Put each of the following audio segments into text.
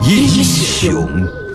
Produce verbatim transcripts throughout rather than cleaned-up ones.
英雄。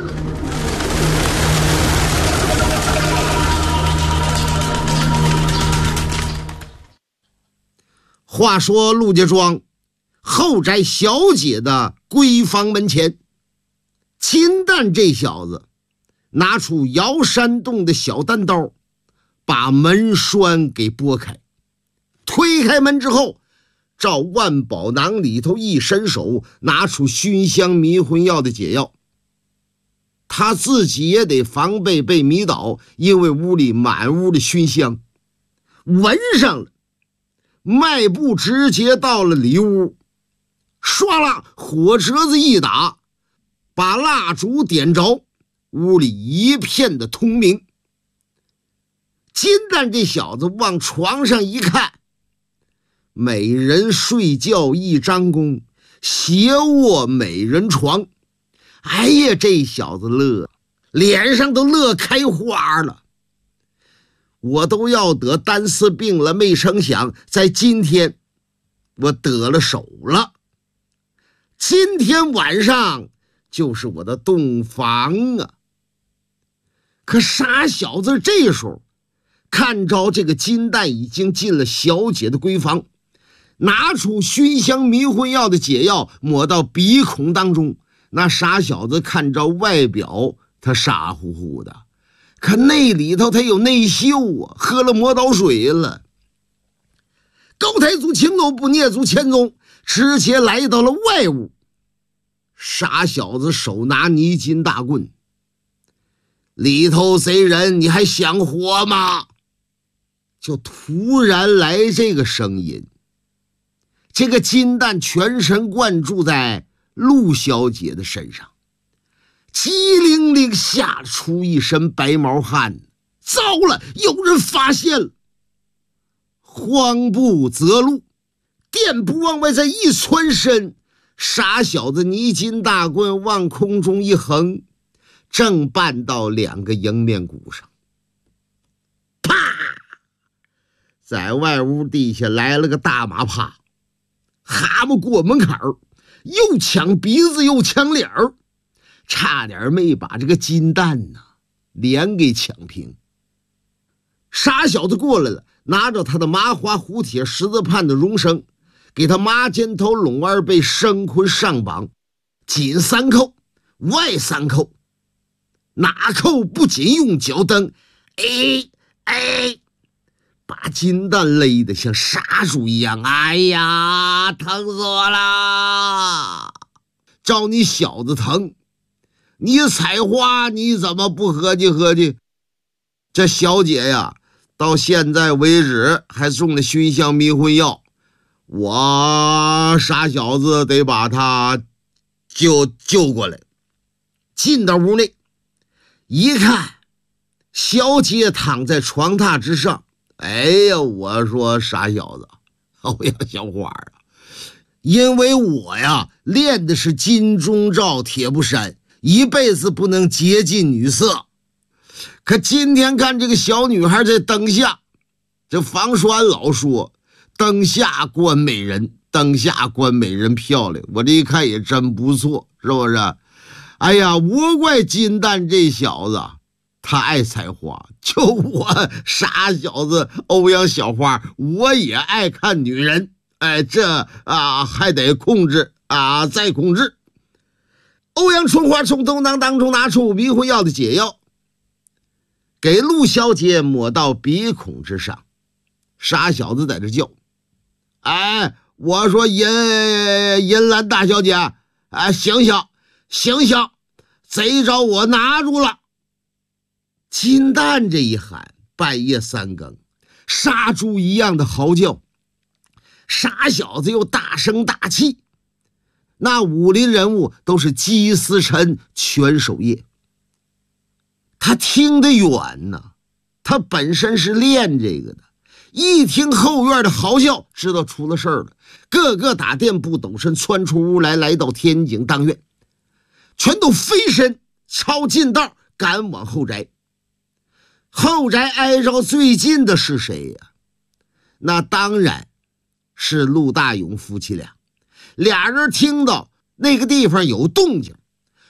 话说陆家庄后宅小姐的闺房门前，金蛋这小子拿出摇山洞的小单刀，把门栓给拨开，推开门之后，照万宝囊里头一伸手，拿出熏香迷魂药的解药。他自己也得防备被迷倒，因为屋里满屋的熏香，闻上了，迈步直接到了里屋，唰啦，火折子一打，把蜡烛点着，屋里一片的通明。金蛋这小子往床上一看，美人睡觉一张弓，斜卧美人床。哎呀，这小子乐，脸上都乐开花了。我都要得单丝病了，没成想在今天我得了手了。今天晚上就是我的洞房啊！可傻小子这时候看着这个金蛋已经进了小姐的闺房，拿出熏香迷魂药的解药抹到鼻孔当中。那傻小子看着外表他傻乎乎的，可那里头他有内秀啊，喝了磨刀水了。高台族青楼不蹑足千踪，直接来到了外屋。傻小子手拿泥金大棍，里头贼人，你还想活吗？就突然来这个声音。这个金蛋全神贯注在陆小姐的身上，机灵灵吓出一身白毛汗。糟了，有人发现了！慌不择路，垫步往外再一窜身，傻小子泥金大棍往空中一横，正绊到两个迎面骨上。啪！在外屋地下来了个大马趴，蛤蟆过门槛儿，又抢鼻子又抢脸儿，差点没把这个金蛋呐脸给抢平。傻小子过来了，拿着他的麻花虎铁十字判的绒绳，给他麻尖头拢二背绳捆上绑，紧三扣外三扣，哪扣不仅用脚蹬，哎哎，把金蛋勒得像杀猪一样。哎呀，疼死我了！照你小子疼，你采花你怎么不合计合计？这小姐呀，到现在为止还中了熏香迷魂药，我傻小子得把她救救过来。进到屋内一看，小姐躺在床榻之上。哎呀，我说傻小子，欧阳小花啊，因为我呀练的是金钟罩铁布衫，一辈子不能接近女色。可今天看这个小女孩在灯下，这房栓老说灯下观美人，灯下观美人漂亮，我这一看也真不错，是不是？哎呀，无怪金蛋这小子他爱采花，就我傻小子欧阳小花，我也爱看女人。哎，这啊还得控制啊，再控制。欧阳春花从兜囊当中拿出迷魂药的解药，给陆小姐抹到鼻孔之上。傻小子在这叫：哎，我说银银兰大小姐，哎，醒醒醒醒，贼招我拿住了！金蛋这一喊，半夜三更，杀猪一样的嚎叫。傻小子又大声大气，那武林人物都是姬思辰全守夜。他听得远呢，他本身是练这个的，一听后院的嚎叫，知道出了事儿了，个个打垫步抖身窜出屋来，来到天井当院，全都飞身抄近道赶往后宅。后宅挨着最近的是谁呀？那当然是陆大勇夫妻俩。俩人听到那个地方有动静，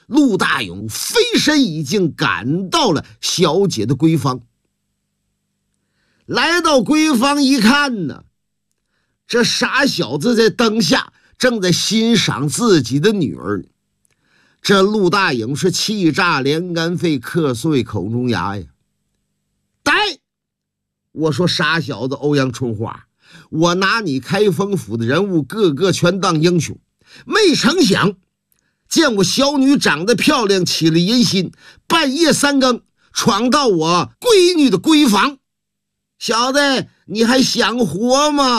陆大勇飞身已经赶到了小姐的闺房。来到闺房一看呢，这傻小子在灯下正在欣赏自己的女儿。这陆大勇是气炸连肝肺，磕碎口中牙呀！呆！我说傻小子欧阳春花，我拿你开封府的人物个个全当英雄，没成想见我小女长得漂亮，起了淫心，半夜三更闯到我闺女的闺房。小子，你还想活吗？